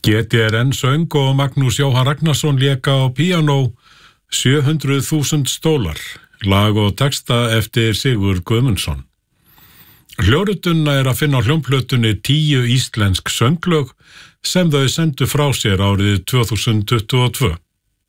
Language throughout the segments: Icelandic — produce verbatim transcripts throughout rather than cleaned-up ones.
G T R N söng og Magnús Jóhann Ragnarsson léka á píanó sjö hundruð þúsund stólar, lag og texta eftir Sigurð Guðmundsson. Hljórituna er að finna á hljómplötunni tíu íslensk sönglög sem þau sendu frá sér árið tvö þúsund tuttugu og tvö.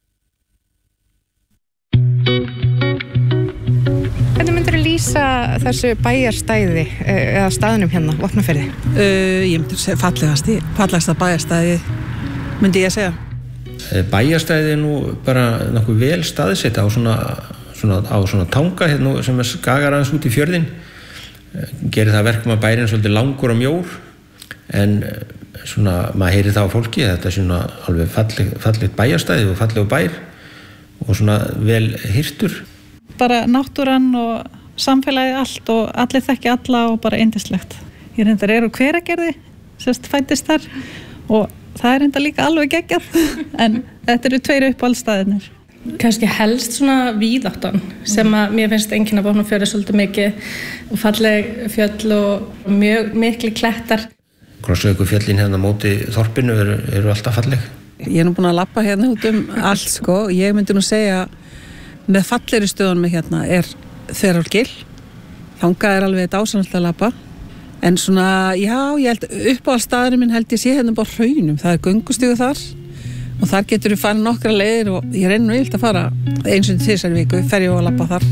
Hvernig myndirðu lýsa þessu bæjarstæði eða staðnum hérna, Vopnafirði? Uh, ég myndir segja fallegasti, fallegasta bæjarstæði, myndi ég segja. Bæjarstæði er nú bara nokkuð vel staðsett á svona, svona, á svona tanga hérna, sem er skagar aðeins út í fjörðin. Gerir það verkum að bærin svolítið langur og mjór, en svona, maður heyrir það á fólki, þetta er svona alveg falleg, fallegt bæjarstæði og fallegur bær og svona vel hirtur. Bara náttúran og samfélagið allt og allir þekki alla og bara yndislegt. Ég reyndar er úr Hveragerði, sérst fæddist þar og það er reyndar líka alveg geggjað, en þetta eru tveir uppáhaldsstaðirnir. Kannski helst svona víðáttan sem að mér finnst einkenna Vopnafjörði svolítið mikið og falleg fjöll og mjög mikli klettar. Krossveikurfjöllin hérna móti þorpinu eru, eru alltaf falleg. Ég er nú búin að labba hérna út um allt sko, ég myndi nú segja með fallegri stöðunum hérna er Þverárgil, þangað er alveg dásamlegt að labba, en svona, já, ég held uppáhaldsstaðurinn minn held ég sé hérna bara Hraunum, það er göngustígur þar og þar getur við farið nokkra leiðir og ég reynir nú vilt að fara eins og þessar viku, fer ég að labba þar.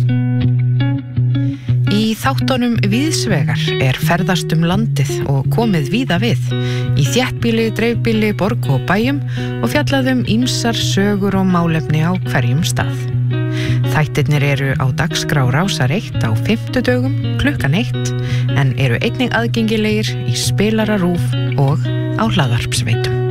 Í þáttunum Víðsvegar er ferðast um landið og komið víða við, í þéttbýli, dreifbýli, borg og bæjum og fjallaðum ýmsar sögur og málefni á hverjum stað. Þættirnir eru á dagskrá Rásar eitt á fimmtudögum klukkan eitt, en eru einnig aðgengilegir í spilara RÚV og á hlaðvarpsveitum.